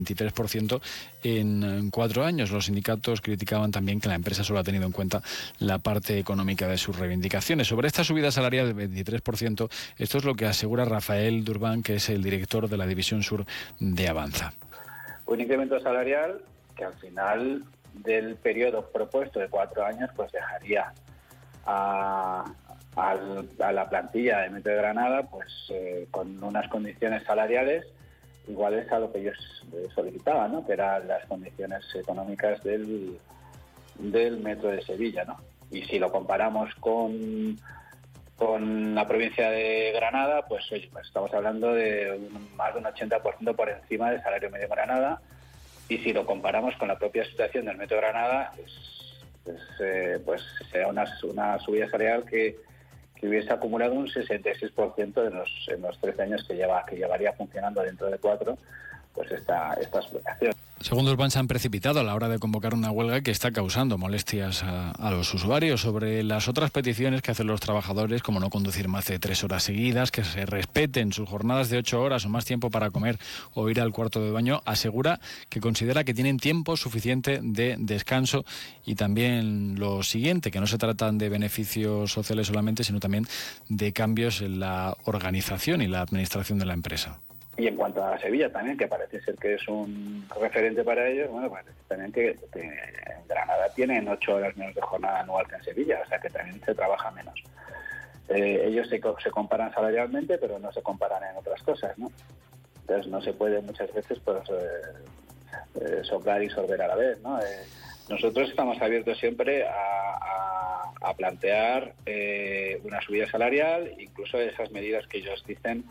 23% en 4 años. Los sindicatos criticaban también que la empresa solo ha tenido en cuenta la parte económica de sus reivindicaciones. Sobre esta subida salarial del 23%, esto es lo que asegura Rafael Durbán, que es el director de la División Sur de Avanza. Un incremento salarial que al final del periodo propuesto de 4 años pues dejaría a la plantilla de Metro de Granada pues con unas condiciones salariales iguales a lo que ellos solicitaban, ¿no? Que eran las condiciones económicas del Metro de Sevilla, ¿no? Y si lo comparamos con la provincia de Granada, pues oye, pues estamos hablando de más de un 80% por encima del salario medio de Granada, y si lo comparamos con la propia situación del Metro de Granada, pues será una subida salarial que hubiese acumulado un 66% en los 13 años que llevaría funcionando dentro de 4, pues esta explotación. Según Durbán, se han precipitado a la hora de convocar una huelga que está causando molestias a los usuarios. Sobre las otras peticiones que hacen los trabajadores, como no conducir más de 3 horas seguidas, que se respeten sus jornadas de 8 horas o más tiempo para comer o ir al cuarto de baño, asegura que considera que tienen tiempo suficiente de descanso. Y también lo siguiente, que no se tratan de beneficios sociales solamente, sino también de cambios en la organización y la administración de la empresa. Y en cuanto a Sevilla también, que parece ser que es un referente para ellos, bueno, parece también que en Granada tienen 8 horas menos de jornada anual que en Sevilla, o sea que también se trabaja menos. Ellos se comparan salarialmente, pero no se comparan en otras cosas, ¿no? Entonces no se puede muchas veces pues soplar y sorber a la vez, ¿no? Nosotros estamos abiertos siempre a plantear una subida salarial, incluso esas medidas que ellos dicen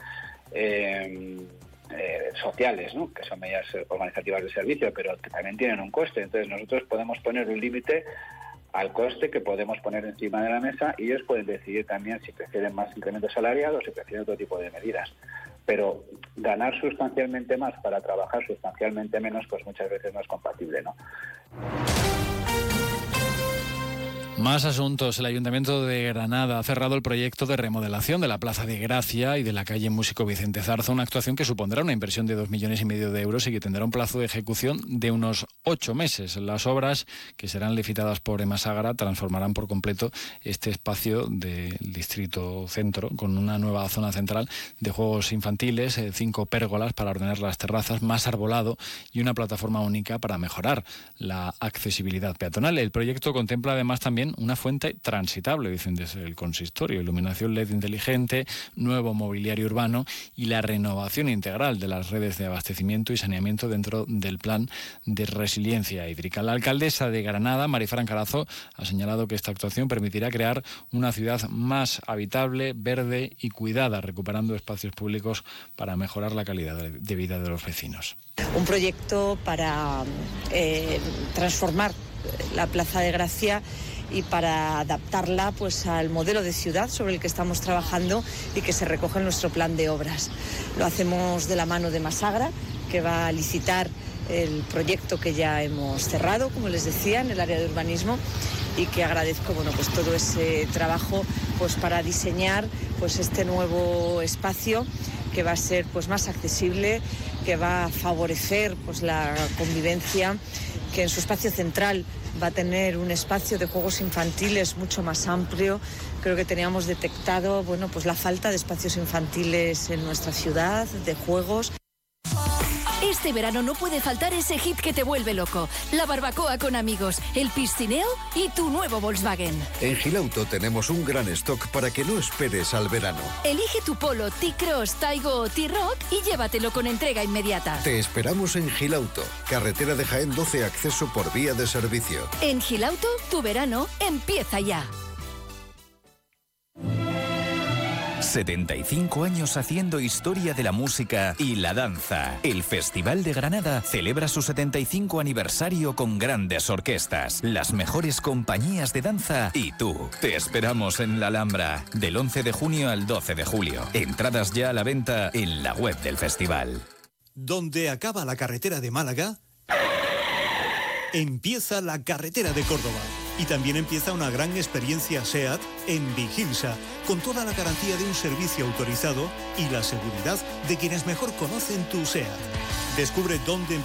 sociales, ¿no? Que son medidas organizativas de servicio, pero que también tienen un coste. Entonces nosotros podemos poner un límite al coste que podemos poner encima de la mesa, y ellos pueden decidir también si prefieren más incremento salarial o si prefieren otro tipo de medidas. Pero ganar sustancialmente más para trabajar sustancialmente menos, pues muchas veces no es compatible, ¿no? Más asuntos. El Ayuntamiento de Granada ha cerrado el proyecto de remodelación de la Plaza de Gracia y de la calle Músico Vicente Zarza, una actuación que supondrá una inversión de 2,5 millones de euros y que tendrá un plazo de ejecución de unos 8 meses. Las obras, que serán licitadas por Emasagra, transformarán por completo este espacio del distrito centro, con una nueva zona central de juegos infantiles, 5 pérgolas para ordenar las terrazas, más arbolado y una plataforma única para mejorar la accesibilidad peatonal. El proyecto contempla además también una fuente transitable, dicen desde el consistorio, iluminación LED inteligente, nuevo mobiliario urbano y la renovación integral de las redes de abastecimiento y saneamiento dentro del plan de resiliencia hídrica. La alcaldesa de Granada, Marifran Carazo, ha señalado que esta actuación permitirá crear una ciudad más habitable, verde y cuidada, recuperando espacios públicos para mejorar la calidad de vida de los vecinos. Un proyecto para transformar la Plaza de Gracia y para adaptarla pues al modelo de ciudad sobre el que estamos trabajando y que se recoge en nuestro plan de obras. Lo hacemos de la mano de Emasagra, que va a licitar el proyecto que ya hemos cerrado, como les decía, en el área de urbanismo, y que agradezco pues todo ese trabajo pues para diseñar pues este nuevo espacio que va a ser pues más accesible, que va a favorecer pues la convivencia, que en su espacio central va a tener un espacio de juegos infantiles mucho más amplio. Creo que teníamos detectado pues la falta de espacios infantiles en nuestra ciudad, de juegos. Este verano no puede faltar ese hit que te vuelve loco. La barbacoa con amigos, el piscineo y tu nuevo Volkswagen. En Gilauto tenemos un gran stock para que no esperes al verano. Elige tu Polo, T-Cross, Taigo o T-Rock y llévatelo con entrega inmediata. Te esperamos en Gilauto, carretera de Jaén 12, acceso por vía de servicio. En Gilauto, tu verano empieza ya. 75 años haciendo historia de la música y la danza. El Festival de Granada celebra su 75 aniversario con grandes orquestas, las mejores compañías de danza y tú. Te esperamos en la Alhambra, del 11 de junio al 12 de julio. Entradas ya a la venta en la web del festival. Donde acaba la carretera de Málaga, empieza la carretera de Córdoba. Y también empieza una gran experiencia SEAT en Vigilsa, con toda la garantía de un servicio autorizado y la seguridad de quienes mejor conocen tu SEAT. Descubre dónde